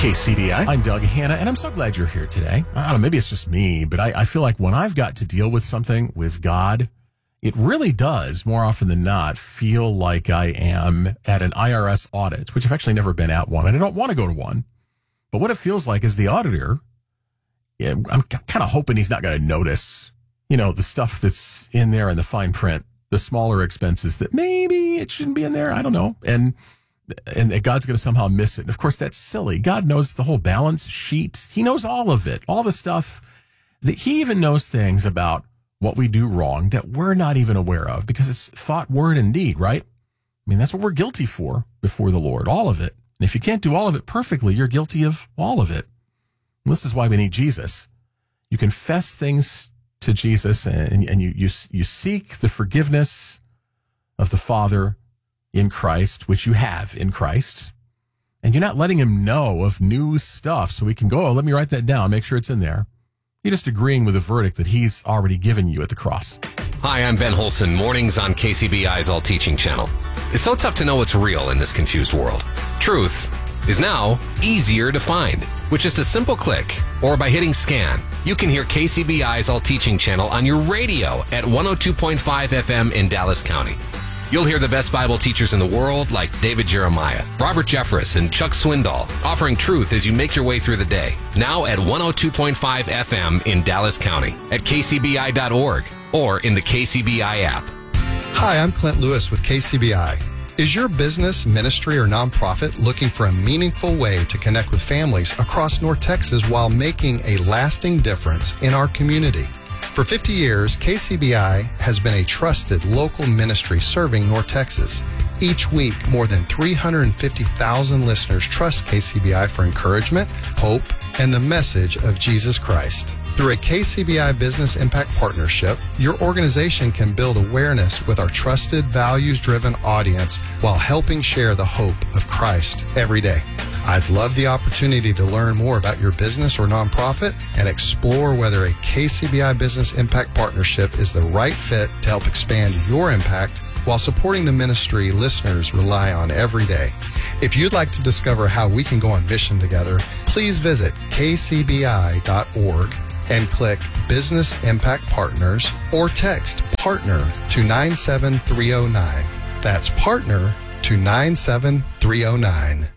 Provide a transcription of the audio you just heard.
KCBI. I'm Doug Hanna, and I'm so glad you're here today. I don't know, maybe it's just me, but I feel like when I've got to deal with something with God, it really does, more often than not, feel like I am at an IRS audit, which I've actually never been at one, and I don't want to go to one. But what it feels like is the auditor, I'm kind of hoping he's not going to notice, the stuff that's in there in the fine print, the smaller expenses that maybe it shouldn't be in there. I don't know. And God's going to somehow miss it. And of course, that's silly. God knows the whole balance sheet. He knows all of it, all the stuff that he even knows things about what we do wrong that we're not even aware of because it's thought, word, and deed, right? I mean, that's what we're guilty for before the Lord, all of it. And if you can't do all of it perfectly, you're guilty of all of it. And this is why we need Jesus. You confess things to Jesus and you seek the forgiveness of the Father in Christ, which you have in Christ, and you're not letting him know of new stuff so he can go, let me write that down, make sure it's in there. You're just agreeing with the verdict that he's already given you at the cross. Hi, I'm Ben Holson, mornings on KCBI's All Teaching channel. It's so tough to know what's real in this confused world. Truth is now easier to find. With just a simple click or by hitting scan, you can hear KCBI's All Teaching channel on your radio at 102.5 FM in Dallas County. You'll hear the best Bible teachers in the world like David Jeremiah, Robert Jeffress, and Chuck Swindoll offering truth as you make your way through the day. Now at 102.5 FM in Dallas County, at kcbi.org, or in the KCBI app. Hi, I'm Clint Lewis with KCBI. Is your business, ministry, or nonprofit looking for a meaningful way to connect with families across North Texas while making a lasting difference in our community? For 50 years, KCBI has been a trusted local ministry serving North Texas. Each week, more than 350,000 listeners trust KCBI for encouragement, hope, and the message of Jesus Christ. Through a KCBI Business Impact Partnership, your organization can build awareness with our trusted, values-driven audience while helping share the hope of Christ every day. I'd love the opportunity to learn more about your business or nonprofit and explore whether a KCBI Business Impact Partnership is the right fit to help expand your impact while supporting the ministry listeners rely on every day. If you'd like to discover how we can go on mission together, please visit kcbi.org and click Business Impact Partners or text PARTNER to 97309. That's PARTNER to 97309.